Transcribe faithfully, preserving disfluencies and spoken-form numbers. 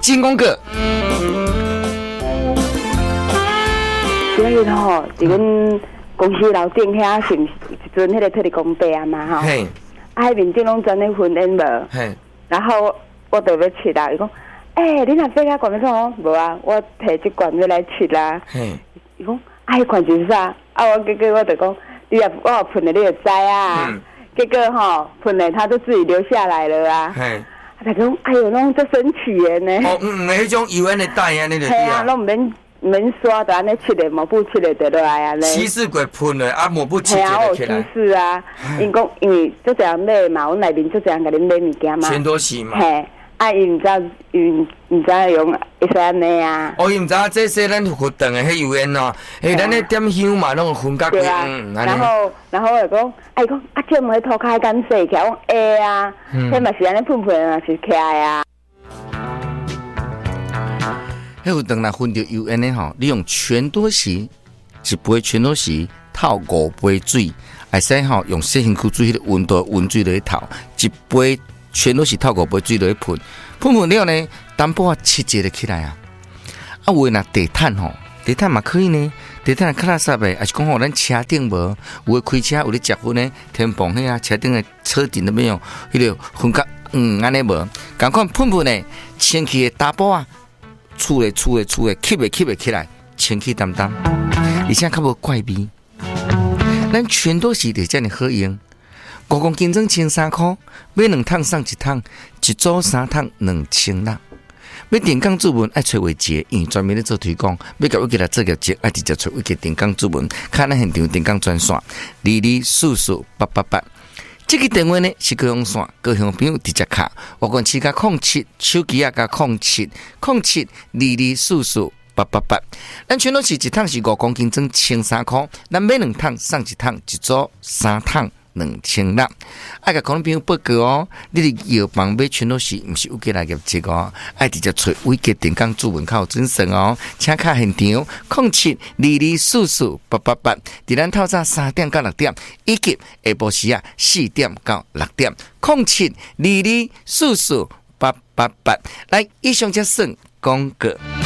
进攻个。 所以吼，伫阮公司楼顶遐是一尊迄个特立功地啊嘛吼。嘿。啊，迄面顶拢全咧婚宴无。嘿。然后我就要吃啦，伊讲，诶、欸，你若飞较悬，要讲无啊，我摕即罐要来吃啦。嘿。伊讲，啊，迄罐是啥？啊，我结果我就讲，你若我喷了，你就知啊。嗯。结果吼喷了，他就自己留下来了啊。嘿。他讲，哎呦，拢这神奇的呢。 哦，嗯，迄种油烟的带啊，你就。 系啊，拢唔免。免刷的，安尼切的抹布切的就落来啊咧。 稀释过喷了啊，抹布切的起来。 稀释啊，因讲因为就这样买嘛，阮内面就这样甲恁买物件嘛。 全都是嘛。 嘿，啊，伊唔知因唔知用会使安尼啊。 哦，伊唔知这些咱活动的迄油烟哦，诶，咱咧点香嘛，拢熏甲贵。 嗯，然后然后我就讲，哎讲啊，这门涂骹敢洗起来，我讲会啊，迄嘛是安尼喷喷啊，是起来啊。 迄有当若分着油烟的吼，你用全多时一杯全多时透五杯水，会使吼用细身躯水迄个温度温水来透，一杯全多时透五杯水来喷，喷喷了呢，淡薄仔七节就起来啊。啊，有诶若地毯吼，地毯嘛可以呢，地毯较垃圾诶，还是讲吼咱车顶无，有诶开车有咧食薰呢，天棚迄啊车顶诶车顶那边用迄个熏甲嗯安尼无，共款喷喷诶，清气诶打包啊。厝咧厝咧厝咧，吸咧吸咧起来，清气淡淡，而且较无怪味。咱全都是伫遮尔好用，五公斤装千三块，买两桶送一桶，一组三桶两千六。要电工注文爱找伟杰，因为专门咧做推广，要甲我给他做业绩，爱直接找伟杰电工注文，看咱现场电工专线，二二四四八八八。这个电话呢是高雄线，高雄朋友直接卡，我讲七加空七，手机啊加空七，空七二二四四八八八。咱全都是一桶是五公斤装千三块，咱买两桶送一桶，一组三桶两千六。爱甲可能朋友报告哦，你哋药房买全都是唔是有给来业绩哦，爱直接找伟杰电工主门口准绳哦，请卡现场空七二二四四八八八。伫咱透早三点到六点，以及下晡时啊四点到六点，空七二二四四八八八。来，以上则算广告。